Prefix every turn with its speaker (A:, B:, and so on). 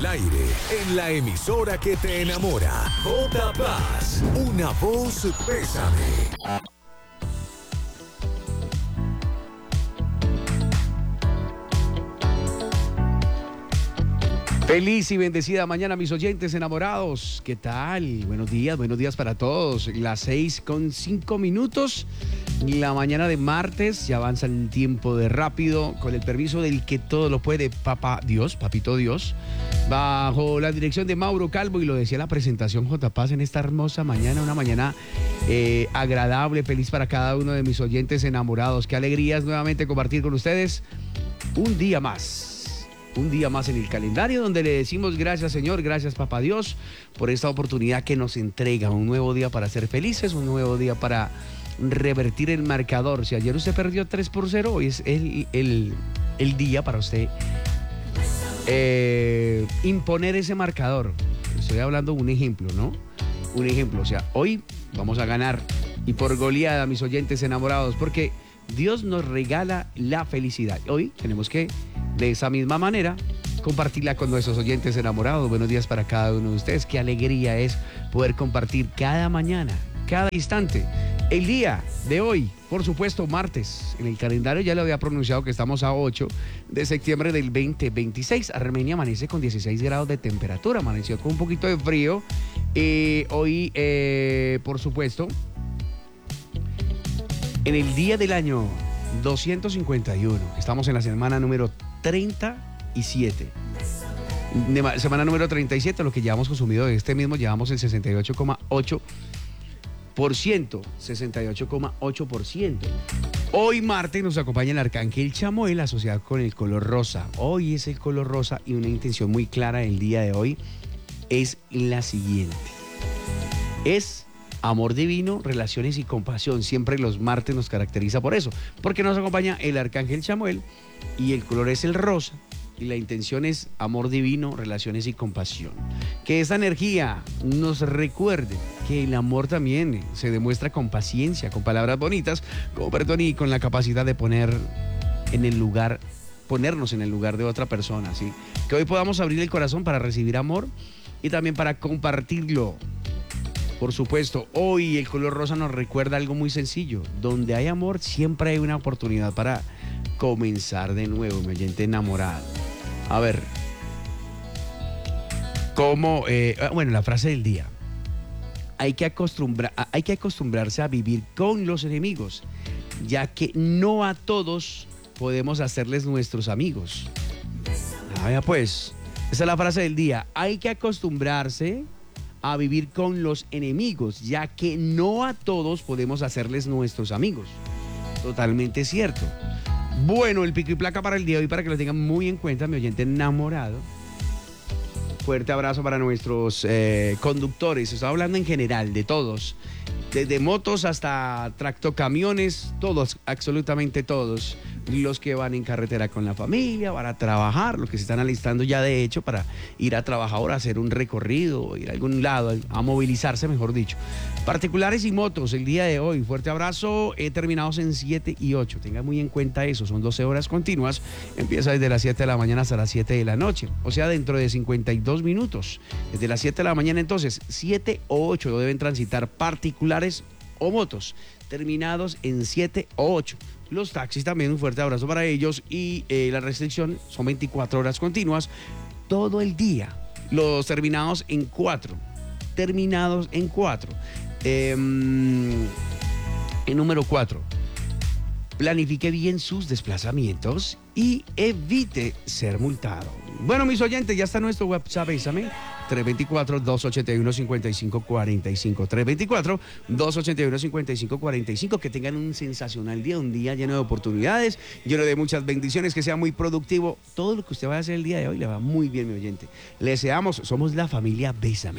A: al aire, en la emisora que te enamora. J Paz, una voz Bésame.
B: Feliz y bendecida mañana, mis oyentes enamorados. ¿Qué tal? Buenos días para todos. Las 6:05. La mañana de martes, ya avanza el tiempo de rápido, con el permiso del que todo lo puede, Papá Dios, Papito Dios, bajo la dirección de Mauro Calvo, y lo decía la presentación J Paz en esta hermosa mañana, una mañana agradable, feliz para cada uno de mis oyentes enamorados. Qué alegría es nuevamente compartir con ustedes un día más en el calendario, donde le decimos gracias, Señor, gracias, Papá Dios, por esta oportunidad que nos entrega, un nuevo día para ser felices, un nuevo día para revertir el marcador. Si ayer usted perdió 3-0, hoy es el día para usted imponer ese marcador. Estoy hablando de un ejemplo, ¿no? Un ejemplo, o sea, hoy vamos a ganar, y por goleada, mis oyentes enamorados, porque Dios nos regala la felicidad. Hoy tenemos que, de esa misma manera, compartirla con nuestros oyentes enamorados. Buenos días para cada uno de ustedes. Qué alegría es poder compartir cada mañana, cada instante, el día de hoy, por supuesto, martes. En el calendario ya le había pronunciado que estamos a 8 de septiembre del 2026. Armenia amanece con 16 grados de temperatura, amaneció con un poquito de frío. Hoy, por supuesto, en el día del año 251, estamos en la semana número 37. Semana número 37, lo que llevamos consumido de este mismo, llevamos el 68,8%. 68,8%. Hoy martes nos acompaña el arcángel Chamuel asociado con el color rosa. Hoy es el color rosa, y una intención muy clara el día de hoy es la siguiente. Es amor divino, relaciones y compasión. Siempre los martes nos caracteriza por eso, porque nos acompaña el arcángel Chamuel y el color es el rosa. Y la intención es amor divino, relaciones y compasión. Que esta energía nos recuerde que el amor también se demuestra con paciencia, con palabras bonitas, con perdón y con la capacidad de ponernos en el lugar de otra persona, ¿sí? Que hoy podamos abrir el corazón para recibir amor y también para compartirlo. Por supuesto, hoy el color rosa nos recuerda algo muy sencillo. Donde hay amor, siempre hay una oportunidad para comenzar de nuevo, mi oyente enamorado. A ver, la frase del día. Hay que acostumbrarse a vivir con los enemigos, ya que no a todos podemos hacerles nuestros amigos. Vaya pues, esa es la frase del día. Hay que acostumbrarse a vivir con los enemigos, ya que no a todos podemos hacerles nuestros amigos. Totalmente cierto. Bueno, el pico y placa para el día de hoy, para que lo tengan muy en cuenta, mi oyente enamorado. Fuerte abrazo para nuestros conductores. Estoy hablando en general de todos, desde motos hasta tractocamiones, todos, absolutamente todos. Los que van en carretera con la familia, van a trabajar, los que se están alistando ya de hecho para ir a trabajar, a hacer un recorrido, ir a algún lado, a movilizarse, mejor dicho. Particulares y motos, el día de hoy, fuerte abrazo, terminados en 7 y 8. Tengan muy en cuenta eso, son 12 horas continuas, empieza desde las 7 de la mañana hasta las 7 de la noche, o sea, dentro de 52 minutos. Desde las 7 de la mañana, entonces, 7 o 8 deben transitar particulares o motos, terminados en 7 o 8. Los taxis también, un fuerte abrazo para ellos, y la restricción son 24 horas continuas, todo el día. Los terminados en 4. En número 4, planifique bien sus desplazamientos y evite ser multado. Bueno, mis oyentes, ya está nuestro WhatsApp, Bésame, 324-281-5545, 324-281-5545. Que tengan un sensacional día, un día lleno de oportunidades, lleno de muchas bendiciones, que sea muy productivo. Todo lo que usted vaya a hacer el día de hoy le va muy bien, mi oyente. Le deseamos, somos la familia Bésame.